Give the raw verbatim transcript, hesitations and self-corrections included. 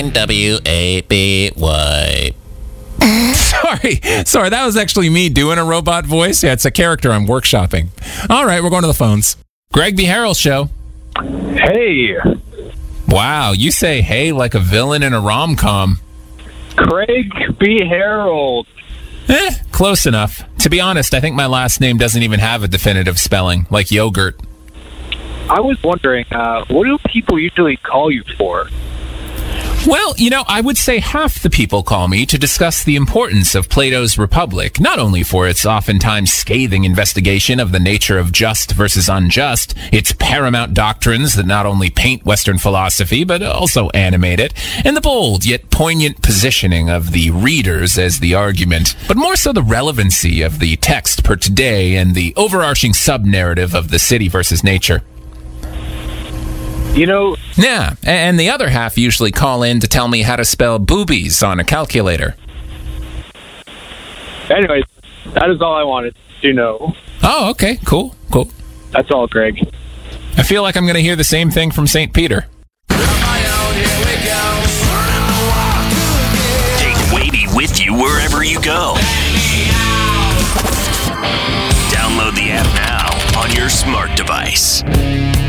W A B Y. Sorry, sorry, that was actually me doing a robot voice. Yeah, it's a character I'm workshopping. All right, we're going to the phones. Greg B. Harrell Show. Hey, Wow, you say hey like a villain in a rom-com. Craig B. Harold. Eh, close enough. To be honest, I think my last name doesn't even have a definitive spelling, like yogurt. I was wondering, uh, what do people usually call you for? Well, you know, I would say half the people call me to discuss the importance of Plato's Republic, not only for its oftentimes scathing investigation of the nature of just versus unjust, its paramount doctrines that not only paint Western philosophy, but also animate it, and the bold yet poignant positioning of the readers as the argument, but more so the relevancy of the text per today and the overarching sub-narrative of the city versus nature. You know, Yeah, and the other half usually call in to tell me how to spell boobies on a calculator. anyways, that is all I wanted to know. Oh, okay, cool, cool. That's all, Greg. I feel like I'm going to hear the same thing from Saint Peter. Take Wadey with you wherever you go. Download the app now on your smart device.